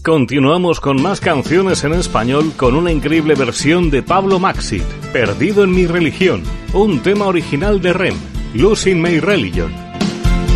Continuamos con más canciones en español con una increíble versión de Pablo Maxit, Perdido en mi religión, un tema original de REM, Losing My Religion.